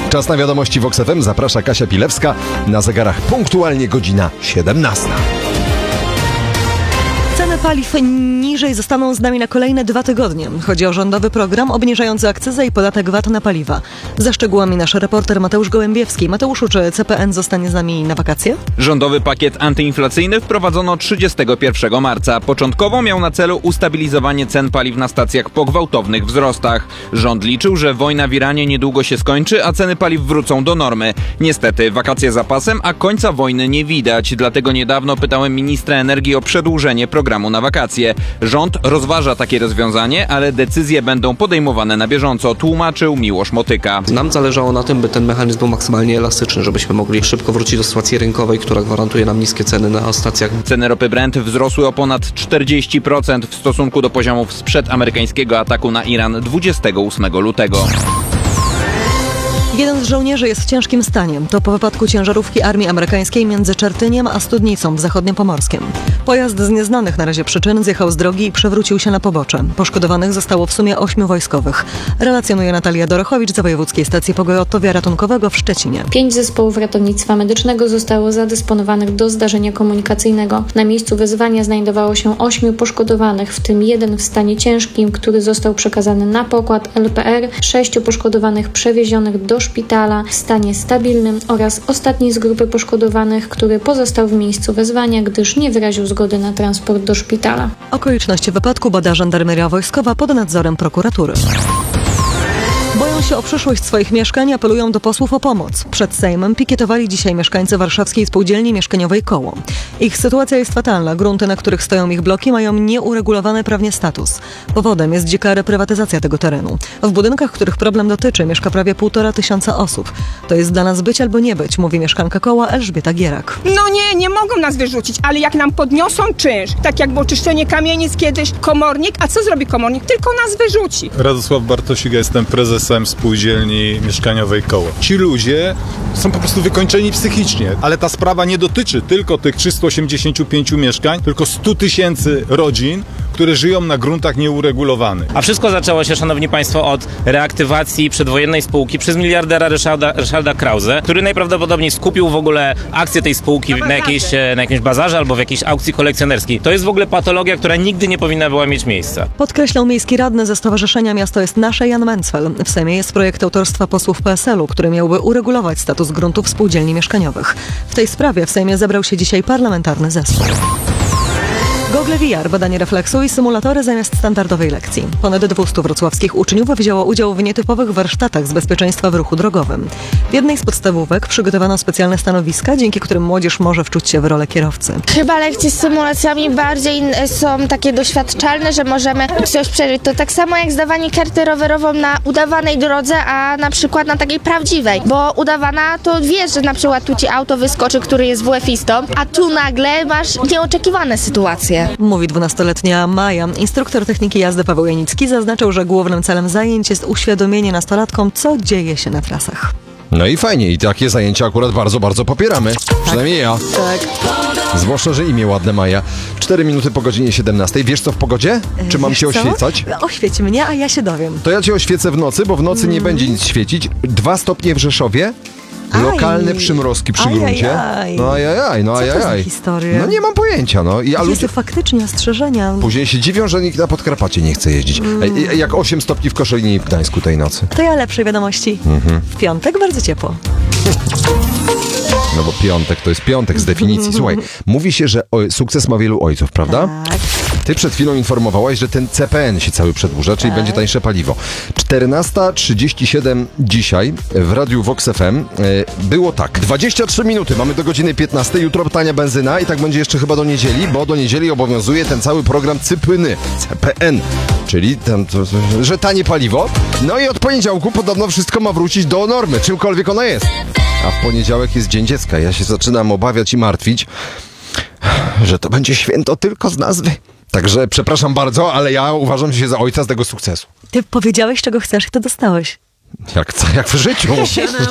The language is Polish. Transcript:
Czas na wiadomości Vox FM. Zaprasza Kasia Pilewska. Na zegarach punktualnie godzina 17. Ceny paliw niżej zostaną z nami na kolejne 2 tygodnie. Chodzi o rządowy program obniżający akcyzę i podatek VAT na paliwa. Za szczegółami nasz reporter Mateusz Gołębiewski. Mateuszu, czy CPN zostanie z nami na wakacje? Rządowy pakiet antyinflacyjny wprowadzono 31 marca. Początkowo miał na celu ustabilizowanie cen paliw na stacjach po gwałtownych wzrostach. Rząd liczył, że wojna w Iranie niedługo się skończy, a ceny paliw wrócą do normy. Niestety, wakacje za pasem, a końca wojny nie widać. Dlatego niedawno pytałem ministra energii o przedłużenie programu na wakacje. Rząd rozważa takie rozwiązanie, ale decyzje będą podejmowane na bieżąco, tłumaczył Miłosz Motyka. Nam zależało na tym, by ten mechanizm był maksymalnie elastyczny, żebyśmy mogli szybko wrócić do sytuacji rynkowej, która gwarantuje nam niskie ceny na stacjach. Ceny ropy Brent wzrosły o ponad 40% w stosunku do poziomów sprzed amerykańskiego ataku na Iran 28 lutego. Jeden z żołnierzy jest w ciężkim stanie. To po wypadku ciężarówki armii amerykańskiej między Czertyniem a Studnicą w zachodniopomorskiem. Pojazd z nieznanych na razie przyczyn zjechał z drogi i przewrócił się na pobocze. Poszkodowanych zostało w sumie 8 wojskowych. Relacjonuje Natalia Dorochowicz z Wojewódzkiej Stacji Pogotowia Ratunkowego w Szczecinie. 5 zespołów ratownictwa medycznego zostało zadysponowanych do zdarzenia komunikacyjnego. Na miejscu wyzwania znajdowało się 8 poszkodowanych, w tym 1 w stanie ciężkim, który został przekazany na pokład LPR, 6 poszkodowanych przewiezionych do szpitala w stanie stabilnym oraz ostatni z grupy poszkodowanych, który pozostał w miejscu wezwania, gdyż nie wyraził zgody na transport do szpitala. Okoliczności wypadku bada Żandarmeria Wojskowa pod nadzorem prokuratury. Boją się o przyszłość swoich mieszkań i apelują do posłów o pomoc. Przed Sejmem pikietowali dzisiaj mieszkańcy warszawskiej spółdzielni mieszkaniowej Koło. Ich sytuacja jest fatalna. Grunty, na których stoją ich bloki, mają nieuregulowany prawnie status. Powodem jest dzika reprywatyzacja tego terenu. W budynkach, których problem dotyczy, mieszka prawie 1500 osób. To jest dla nas być albo nie być, mówi mieszkanka Koła Elżbieta Gierak. No nie mogą nas wyrzucić, ale jak nam podniosą czynsz, tak jak było czyszczenie kamienic kiedyś, komornik, a co zrobi komornik? Tylko nas wyrzuci. Radosław Bartosik, jestem prezesem spółdzielni mieszkaniowej Koło. Ci ludzie są po prostu wykończeni psychicznie, ale ta sprawa nie dotyczy tylko tych 385 mieszkań, tylko 100 000 rodzin, które żyją na gruntach nieuregulowanych. A wszystko zaczęło się, szanowni państwo, od reaktywacji przedwojennej spółki przez miliardera Ryszarda Krause, który najprawdopodobniej skupił w ogóle akcje tej spółki na jakimś bazarze albo w jakiejś aukcji kolekcjonerskiej. To jest w ogóle patologia, która nigdy nie powinna była mieć miejsca. Podkreślał miejski radny ze Stowarzyszenia Miasto jest Nasze Jan Mencfel. W Sejmie jest projekt autorstwa posłów PSL-u, który miałby uregulować status gruntów spółdzielni mieszkaniowych. W tej sprawie w Sejmie zebrał się dzisiaj parlamentarny zespół. Gogle VR, badanie refleksu i symulatory zamiast standardowej lekcji. Ponad 200 wrocławskich uczniów wzięło udział w nietypowych warsztatach z bezpieczeństwa w ruchu drogowym. W jednej z podstawówek przygotowano specjalne stanowiska, dzięki którym młodzież może wczuć się w rolę kierowcy. Chyba lekcje z symulacjami bardziej są takie doświadczalne, że możemy coś przeżyć. To tak samo jak zdawanie karty rowerową na udawanej drodze, a na przykład na takiej prawdziwej. Bo udawana to wiesz, że na przykład tu ci auto wyskoczy, który jest WF-istą, a tu nagle masz nieoczekiwane sytuacje. Mówi 12-letnia Maja. Instruktor techniki jazdy Paweł Janicki zaznaczył, że głównym celem zajęć jest uświadomienie nastolatkom, co dzieje się na trasach. No i fajnie, i takie zajęcia akurat bardzo, bardzo popieramy. Przynajmniej ja. Tak. Zwłaszcza, że imię ładne Maja. 4 minuty po godzinie 17. Wiesz co w pogodzie? Czy mam cię oświecać? Oświeć mnie, a ja się dowiem. To ja cię oświecę w nocy, bo w nocy nie będzie nic świecić. 2 stopnie w Rzeszowie. Lokalne przymrozki przy gruncie. No ajajaj. Co to za historia? No nie mam pojęcia, no. I ludzie faktycznie ostrzeżenia. Później się dziwią, że nikt na Podkarpacie nie chce jeździć. Jak 8 stopni w Koszalinie i Gdańsku tej nocy. To ja lepszej wiadomości. W piątek bardzo ciepło. No bo piątek to jest piątek z definicji. Słuchaj, mówi się, że sukces ma wielu ojców, prawda? Tak. Ty przed chwilą informowałaś, że ten CPN się cały przedłuża, czyli będzie tańsze paliwo. 14:37 dzisiaj w Radiu Vox FM było tak. 23 minuty, mamy do godziny 15, jutro tania benzyna i tak będzie jeszcze chyba do niedzieli, bo do niedzieli obowiązuje ten cały program CPN, czyli że tanie paliwo. No i od poniedziałku podobno wszystko ma wrócić do normy, czymkolwiek ona jest. A w poniedziałek jest Dzień Dziecka. Ja się zaczynam obawiać i martwić, że to będzie święto tylko z nazwy. Także przepraszam bardzo, ale ja uważam się za ojca z tego sukcesu. Ty powiedziałeś, czego chcesz i to dostałeś. Jak w życiu.